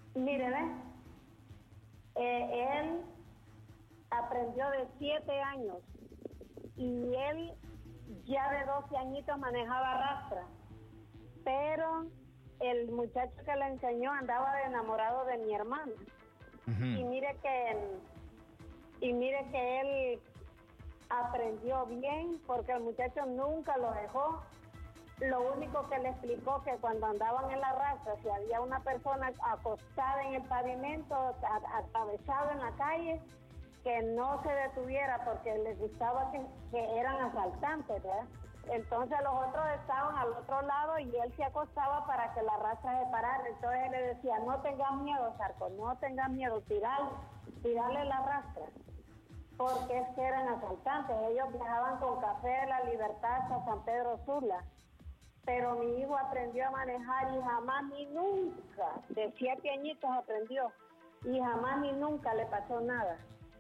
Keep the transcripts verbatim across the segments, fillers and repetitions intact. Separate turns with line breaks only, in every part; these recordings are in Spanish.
Mire, ¿ves? Eh, él aprendió de siete años y él ya de doce añitos manejaba rastra, pero el muchacho que le enseñó andaba de enamorado de mi hermana. Uh-huh. Y mire que y mire que él aprendió bien porque el muchacho nunca lo dejó. Lo único que le explicó que cuando andaban en la rastra, si había una persona acostada en el pavimento, atravesado en la calle, que no se detuviera porque les gustaba que, que eran asaltantes, ¿verdad? Entonces los otros estaban al otro lado y él se acostaba para que la rastra se parara. Entonces él le decía, no tengas miedo, Sarco, no tengas miedo, tirarle, tirarle la rastra. Porque es que eran asaltantes. Ellos viajaban con café de la Libertad hasta San Pedro Sula. Pero mi hijo aprendió a manejar y jamás ni nunca, de siete añitos aprendió, y jamás ni nunca le pasó nada.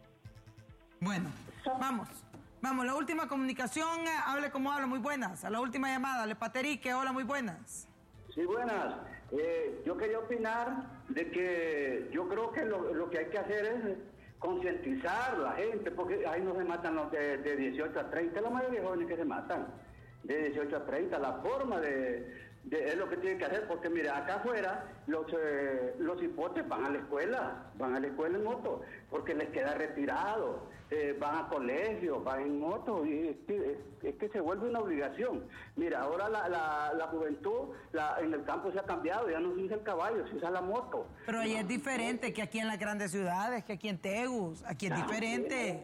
Bueno, so, vamos, vamos, la última comunicación, eh, hable como habla, muy buenas. A la última llamada, Le Paterique, hola, muy buenas.
Sí, buenas. Eh, yo quería opinar de que yo creo que lo, lo que hay que hacer es concientizar a la gente, porque ahí no se matan los de, de dieciocho a treinta, la mayoría de jóvenes que se matan. De dieciocho a treinta, la forma de, de es lo que tienen que hacer, porque mira, acá afuera los eh, los hipotes van a la escuela, van a la escuela en moto, porque les queda retirado, eh, van a colegio, van en moto, y es que, es, es que se vuelve una obligación. Mira, ahora la, la, la juventud la, en el campo se ha cambiado, ya no se usa el caballo, se usa la moto.
Pero ahí es diferente que aquí en las grandes ciudades, que aquí en Tegus, aquí es diferente.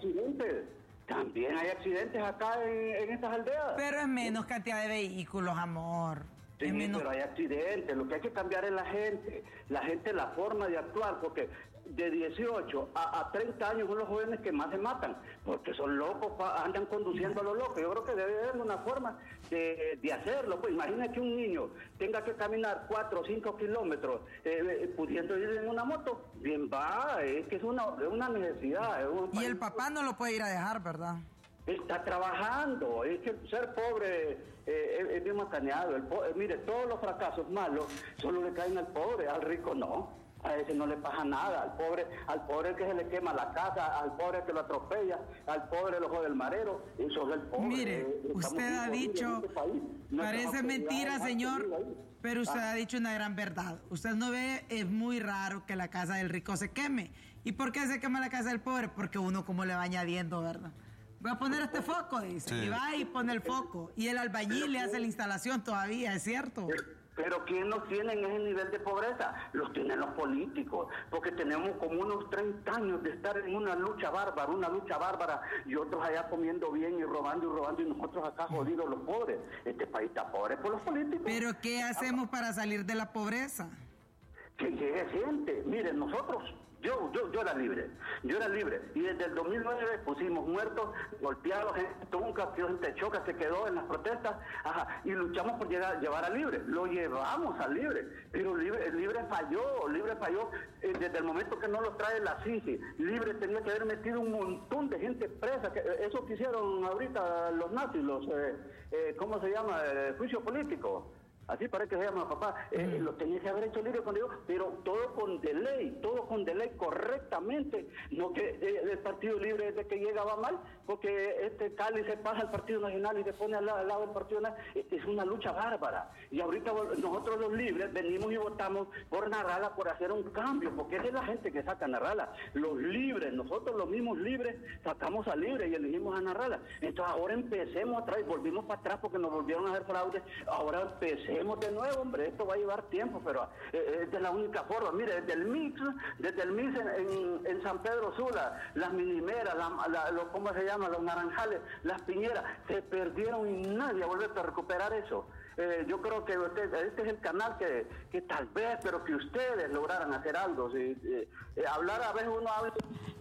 También hay accidentes acá en, en estas aldeas.
Pero es menos cantidad de vehículos, amor.
Sí,
es menos...
pero hay accidentes. Lo que hay que cambiar es la gente. La gente, la forma de actuar. Porque de dieciocho a, a treinta años son los jóvenes que más se matan. Porque son locos, pa, andan conduciendo a los locos. Yo creo que debe haber una forma de, de hacerlo. Pues imagina que un niño tenga que caminar cuatro o cinco kilómetros eh, pudiendo ir en una moto. Bien va, es que es una, es una necesidad. Es un
y el papá no lo puede ir a dejar, ¿verdad?
Está trabajando, es que ser pobre eh, es, es bien macaneado. El po- eh, mire, todos los fracasos malos solo le caen al pobre, al rico no. A ese no le pasa nada, al pobre, al pobre que se le quema la casa, al pobre que lo atropella, al pobre lo jode el marero, eso es el pobre.
Mire,
eh,
usted ha dicho, este no parece mentira, señor, pero usted ah. ha dicho una gran verdad. Usted no ve, es muy raro que la casa del rico se queme. ¿Y por qué se quema la casa del pobre? Porque uno como le va añadiendo, ¿verdad? Voy a poner este foco, dice, sí. Y va y pone el foco. Y el albañil le hace la instalación todavía, ¿es cierto?
Pero ¿quién nos tiene en ese nivel de pobreza? Los tienen los políticos, porque tenemos como unos treinta años de estar en una lucha bárbara, una lucha bárbara, y otros allá comiendo bien y robando y robando, y nosotros acá jodidos los pobres. Este país está pobre por los políticos.
¿Pero qué hacemos para salir de la pobreza?
Que llegue gente. Miren, nosotros, yo, yo, yo era libre, yo era libre, y desde el dos mil nueve pusimos muertos, golpeados, gente trunca, gente choca, se quedó en las protestas, ajá, y luchamos por llegar, llevar a libre, lo llevamos a libre, pero libre, libre falló, libre falló, eh, desde el momento que no lo trae la C I C I, libre tenía que haber metido un montón de gente presa, que, eh, eso que hicieron ahorita los nazis, los, eh, eh, ¿cómo se llama?, eh, juicio político. Así parece que se llama, papá, eh, mm. lo tenía que haber hecho libre con Dios, pero todo con delay, todo con delay correctamente, no que eh, el Partido Libre desde que llega va mal, porque este Cali se pasa al Partido Nacional y se pone al lado, al lado del Partido Nacional, es una lucha bárbara, y ahorita nosotros los libres venimos y votamos por Narrala por hacer un cambio, porque esa es la gente que saca a Narrala, los libres, nosotros los mismos libres sacamos a Libre y elegimos a Narrala, entonces ahora empecemos atrás, volvimos para atrás porque nos volvieron a hacer fraude, ahora empecemos de nuevo, hombre, esto va a llevar tiempo, pero eh, es de la única forma. Mire, desde el mix, desde el mix en, en, en San Pedro Sula, las minimeras, la, la, lo, ¿cómo se llama? Los naranjales, las piñeras, se perdieron y nadie ha vuelto a recuperar eso. Eh, yo creo que usted, este es el canal que, que tal vez, pero que ustedes lograran hacer algo. Si, eh, eh, hablar a veces uno habla.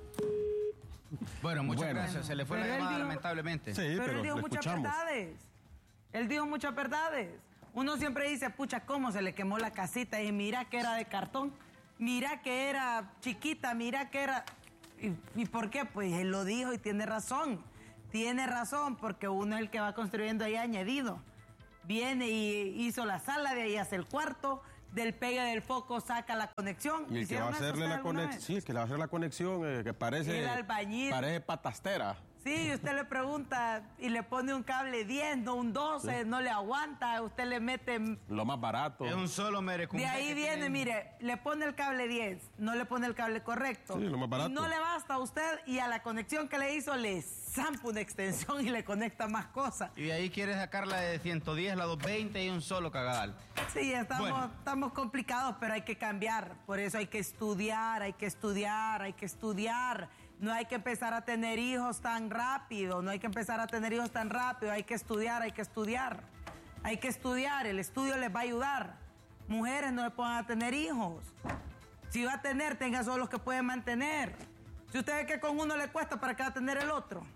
Bueno, muchas
bueno,
gracias. Se le fue la llamada, dijo, lamentablemente.
Sí, pero, pero él dijo muchas verdades. Él dijo muchas verdades. Uno siempre dice, pucha, ¿cómo se le quemó la casita? Y mira que era de cartón, mira que era chiquita, mira que era... ¿Y, y por qué? Pues él lo dijo y tiene razón. Tiene razón, porque uno es el que va construyendo ahí añadido. Viene y hizo la sala, de ahí hace el cuarto, del pegue del foco saca la conexión.
Y el que va a hacerle la conexión, sí, el que le va a hacer la conexión, eh, que parece,
el albañil.
Parece patastera.
Sí, usted le pregunta y le pone un cable diez, no un doce, sí. No le aguanta, usted le mete...
Lo más barato.
Es un solo merecumbe.
De ahí viene, tiene... mire, le pone el cable diez, no le pone el cable correcto.
Sí, lo más barato.
Y no le basta a usted y a la conexión que le hizo le zampa una extensión y le conecta más cosas.
Y de ahí quiere sacar la de ciento diez, la doscientos veinte y un solo cagadal.
Sí, estamos, bueno. estamos complicados, pero hay que cambiar. Por eso hay que estudiar, hay que estudiar, hay que estudiar. No hay que empezar a tener hijos tan rápido, no hay que empezar a tener hijos tan rápido, hay que estudiar, hay que estudiar. Hay que estudiar, el estudio les va a ayudar. Mujeres no le puedan tener hijos. Si va a tener, tenga solo los que pueden mantener. Si usted ve que con uno le cuesta, ¿para qué va a tener el otro?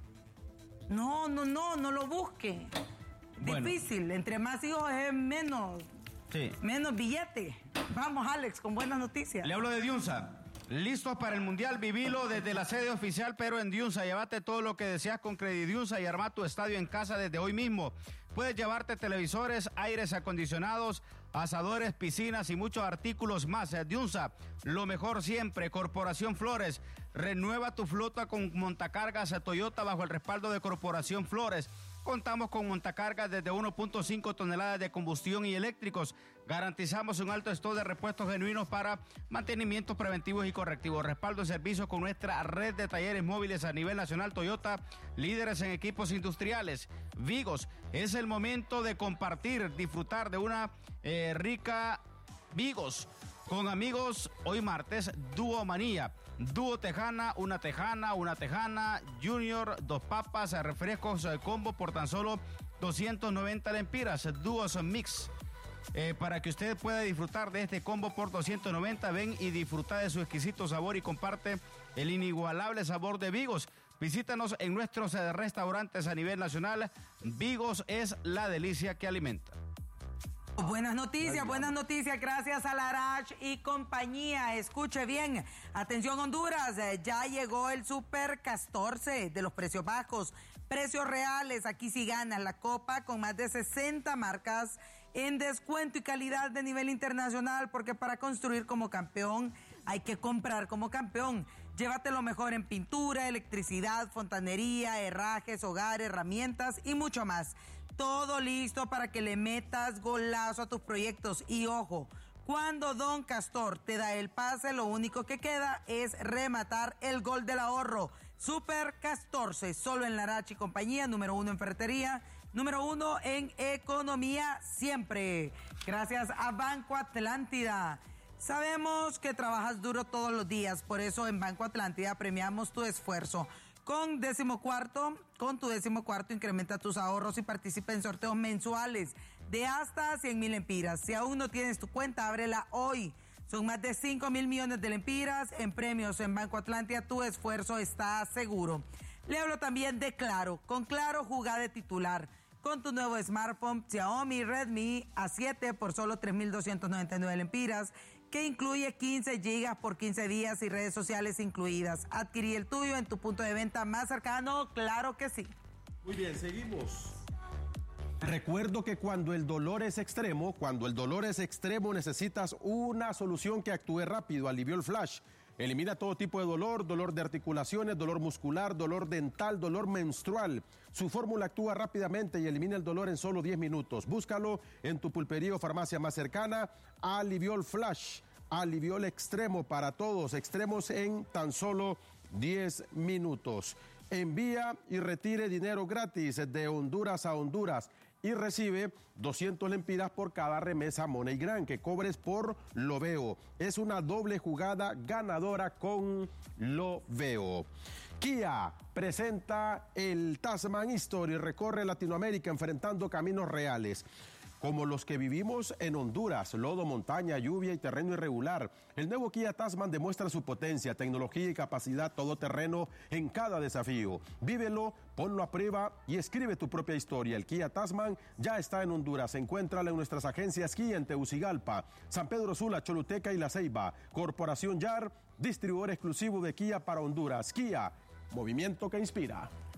No, no, no, no lo busque. Bueno. Difícil, entre más hijos es menos, sí. menos billete. Vamos, Alex, con buenas noticias.
Le hablo de Diunsa. Listos para el Mundial, vivilo desde la sede oficial, pero en Diunsa. Llévate todo lo que deseas con Credidiunsa y arma tu estadio en casa desde hoy mismo. Puedes llevarte televisores, aires acondicionados, asadores, piscinas y muchos artículos más. Diunsa, lo mejor siempre. Corporación Flores, renueva tu flota con montacargas a Toyota bajo el respaldo de Corporación Flores. Contamos con montacargas desde uno punto cinco toneladas de combustión y eléctricos. Garantizamos un alto stock de repuestos genuinos para mantenimientos preventivos y correctivos. Respaldo y servicio con nuestra red de talleres móviles a nivel nacional. Toyota, líderes en equipos industriales. Vigos, es el momento de compartir, disfrutar de una eh, rica Vigos. Con amigos, hoy martes, Dúo Manía. Dúo Tejana, una Tejana, una Tejana, Junior, dos papas, refrescos, combo por tan solo doscientos noventa lempiras. Dúos Mix. Eh, para que usted pueda disfrutar de este combo por doscientos noventa, ven y disfruta de su exquisito sabor y comparte el inigualable sabor de Vigos. Visítanos en nuestros restaurantes a nivel nacional. Vigos es la delicia que alimenta.
Buenas noticias, buenas noticias, gracias a Larach y compañía. Escuche bien, atención Honduras, ya llegó el Super catorce de los precios bajos, precios reales, aquí sí ganas la copa con más de sesenta marcas en descuento y calidad de nivel internacional, porque para construir como campeón hay que comprar como campeón. Llévate lo mejor en pintura, electricidad, fontanería, herrajes, hogar, herramientas y mucho más. Todo listo para que le metas golazo a tus proyectos. Y ojo, cuando Don Castor te da el pase, lo único que queda es rematar el gol del ahorro. Super catorce, solo en Larach y compañía, número uno en ferretería, número uno en economía siempre. Gracias a Banco Atlántida. Sabemos que trabajas duro todos los días, por eso en Banco Atlántida premiamos tu esfuerzo. Con décimo cuarto, con tu décimo cuarto incrementa tus ahorros y participa en sorteos mensuales de hasta cien mil lempiras. Si aún no tienes tu cuenta, ábrela hoy. Son más de cinco mil millones de lempiras en premios en Banco Atlántida. Tu esfuerzo está seguro. Le hablo también de Claro. Con Claro, jugá de titular. Con tu nuevo smartphone Xiaomi Redmi A siete por solo tres mil doscientos noventa y nueve lempiras, que incluye quince gigas por quince días y redes sociales incluidas. Adquirí el tuyo en tu punto de venta más cercano, claro que sí.
Muy bien, seguimos. Recuerdo que cuando el dolor es extremo, cuando el dolor es extremo necesitas una solución que actúe rápido. Aliviol Flash. Elimina todo tipo de dolor, dolor de articulaciones, dolor muscular, dolor dental, dolor menstrual. Su fórmula actúa rápidamente y elimina el dolor en solo diez minutos. Búscalo en tu pulpería o farmacia más cercana. Aliviol Flash, Aliviol extremo para todos, extremos en tan solo diez minutos. Envía y retire dinero gratis de Honduras a Honduras y recibe doscientas lempiras por cada remesa MoneyGram que cobres por Loveo. Es una doble jugada ganadora con Loveo. Kia presenta el Tasman History, recorre Latinoamérica enfrentando caminos reales, como los que vivimos en Honduras: lodo, montaña, lluvia y terreno irregular. El nuevo Kia Tasman demuestra su potencia, tecnología y capacidad todoterreno en cada desafío. Vívelo, ponlo a prueba y escribe tu propia historia. El Kia Tasman ya está en Honduras. Encuéntralo en nuestras agencias Kia en Tegucigalpa, San Pedro Sula, Choluteca y La Ceiba. Corporación Yar, distribuidor exclusivo de Kia para Honduras. Kia, movimiento que inspira.